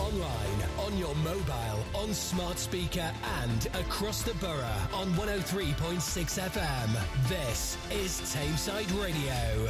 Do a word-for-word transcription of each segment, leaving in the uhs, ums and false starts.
online, on your mobile, on smart speaker and across the borough on one oh three point six F M. This is Tameside Radio.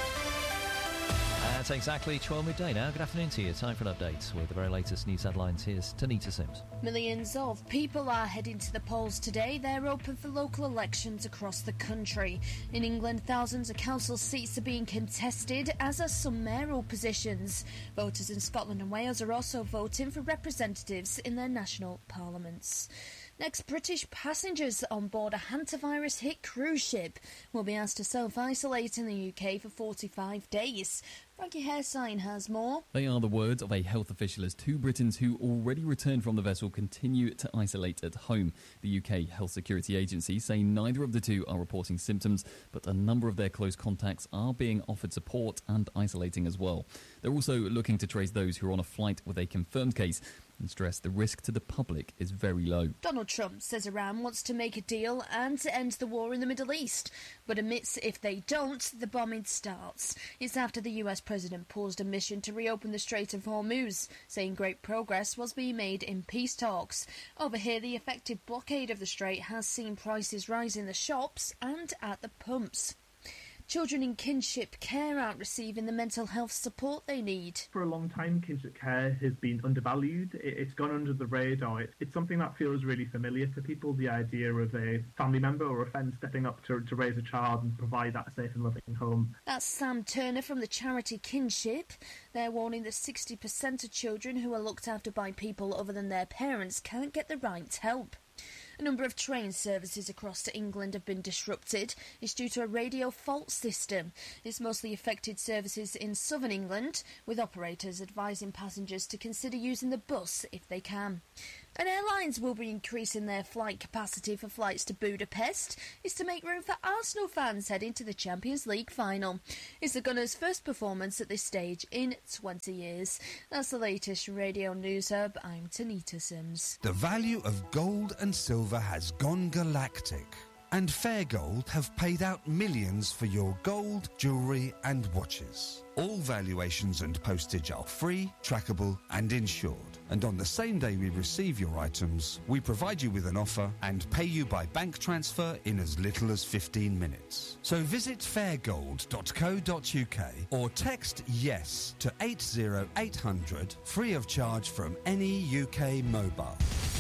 Uh, it's exactly twelve midday now. Good afternoon to you. Time for an update with the very latest news headlines. Here's Tanita Sims. Millions of people are heading to the polls today. They're open for local elections across the country. In England, thousands of council seats are being contested, as are some mayoral positions. Voters in Scotland and Wales are also voting for representatives in their national parliaments. Next, British passengers on board a hantavirus-hit cruise ship will be asked to self-isolate in the U K for forty-five days. Frankie Hairsign has more. They are the words of a health official as two Britons who already returned from the vessel continue to isolate at home. The U K Health Security Agency say neither of the two are reporting symptoms, but a number of their close contacts are being offered support and isolating as well. They're also looking to trace those who are on a flight with a confirmed case and stress the risk to the public is very low. Donald Trump says Iran wants to make a deal and to end the war in the Middle East, but admits if they don't, the bombing starts. It's after the U S president paused a mission to reopen the Strait of Hormuz, saying great progress was being made in peace talks. Over here, the effective blockade of the strait has seen prices rise in the shops and at the pumps. Children in kinship care aren't receiving the mental health support they need. For a long time, kinship care has been undervalued. It's gone under the radar. It's something that feels really familiar to people, the idea of a family member or a friend stepping up to, to raise a child and provide that safe and loving home. That's Sam Turner from the charity Kinship. They're warning that sixty percent of children who are looked after by people other than their parents can't get the right help. A number of train services across England have been disrupted. It's due to a radio fault system. It's mostly affected services in southern England, with operators advising passengers to consider using the bus if they can. And airlines will be increasing their flight capacity for flights to Budapest. It's to make room for Arsenal fans heading to the Champions League final. It's the Gunners' first performance at this stage in twenty years. That's the latest Radio News Hub. I'm Tanita Sims. The value of gold and silver has gone galactic, and Fair Gold have paid out millions for your gold, jewellery and watches. All valuations and postage are free, trackable and insured. And on the same day we receive your items, we provide you with an offer and pay you by bank transfer in as little as fifteen minutes. So visit fairgold dot co dot uk or text YES to eight zero eight hundred, free of charge from any U K mobile.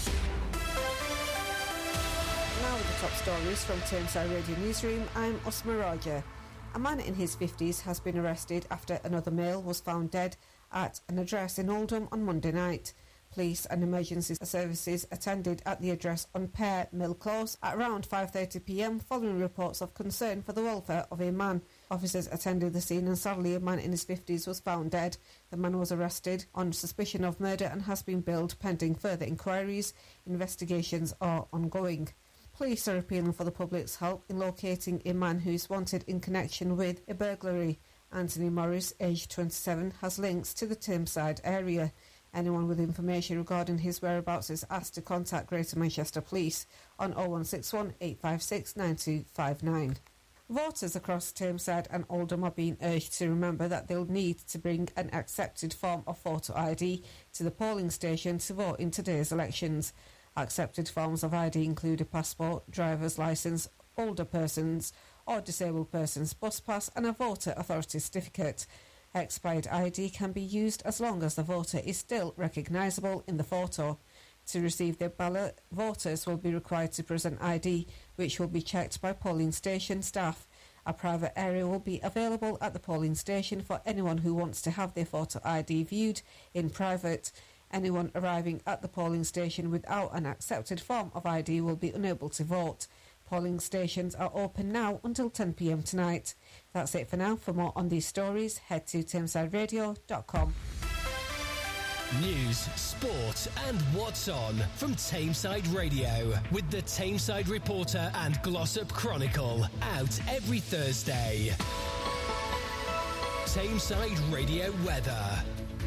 Now with the top stories from Tameside Radio Newsroom, I'm Osma Raja. A man in his fifties has been arrested after another male was found dead at an address in Oldham on Monday night. Police and emergency services attended at the address on Pear Mill Close at around five thirty p m following reports of concern for the welfare of a man. Officers attended the scene and sadly a man in his fifties was found dead. The man was arrested on suspicion of murder and has been billed pending further inquiries. Investigations are ongoing. Police are appealing for the public's help in locating a man who is wanted in connection with a burglary. Anthony Morris, aged twenty-seven, has links to the Tameside area. Anyone with information regarding his whereabouts is asked to contact Greater Manchester Police on oh one six one, eight five six, nine two five nine. Voters across Tameside and Oldham are being urged to remember that they'll need to bring an accepted form of photo I D to the polling station to vote in today's elections. Accepted forms of I D include a passport, driver's licence, older persons or disabled persons bus pass and a voter authority certificate. Expired I D can be used as long as the voter is still recognisable in the photo. To receive their ballot, voters will be required to present I D, which will be checked by polling station staff. A private area will be available at the polling station for anyone who wants to have their photo I D viewed in private. Anyone arriving at the polling station without an accepted form of I D will be unable to vote. Polling stations are open now until ten p m tonight. That's it for now. For more on these stories, head to tameside radio dot com. News, sport and what's on from Tameside Radio with the Tameside Reporter and Glossop Chronicle, out every Thursday. Tameside Radio weather.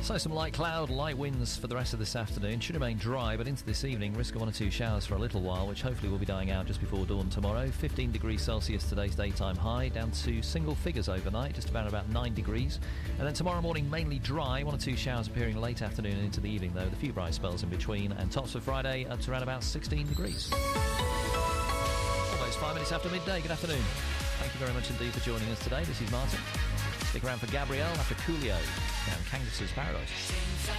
So some light cloud, light winds for the rest of this afternoon. Should remain dry, but into this evening, risk of one or two showers for a little while, which hopefully will be dying out just before dawn tomorrow. fifteen degrees Celsius today's daytime high, down to single figures overnight, just about about nine degrees. And then tomorrow morning, mainly dry, one or two showers appearing late afternoon and into the evening, though, with a few bright spells in between. And tops for Friday up to around about sixteen degrees. Almost five minutes after midday. Good afternoon. Thank you very much indeed for joining us today. This is Martin. Stick around for Gabrielle after Coolio down Cangus's Paradise.